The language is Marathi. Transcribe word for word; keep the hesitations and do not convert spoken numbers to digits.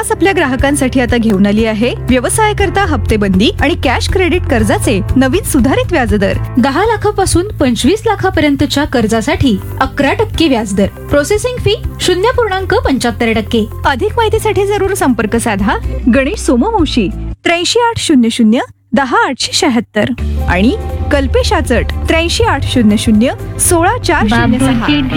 खास आपल्या ग्राहकांसाठी आता घेऊन आली आहे व्यवसाय करता हप्तेबंदी आणि कॅश क्रेडिट कर्जाचे नवीन सुधारित व्याजदर. दहा लाखापासून पंचवीस लाखापर्यंतच्या कर्जासाठी अकरा टक्के व्याजदर. प्रोसेसिंग फी शून्य पूर्णांक पंच्याहत्तर टक्के. अधिक माहितीसाठी जरूर संपर्क साधा गणेश सोमवंशी त्र्याऐंशी आठ शून्य शून्य दहा आठशे शहात्तर आणि कल्पेश आचट त्र्याऐंशी आठ शून्य शून्य सोळा चार शून्य सहा.